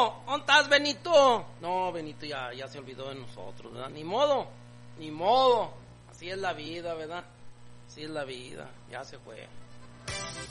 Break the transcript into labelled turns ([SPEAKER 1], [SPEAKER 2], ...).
[SPEAKER 1] ¿dónde estás, Benito? No, Benito ya se olvidó de nosotros, ¿verdad? Ni modo, así es la vida, ¿verdad? Así es la vida, ya se fue.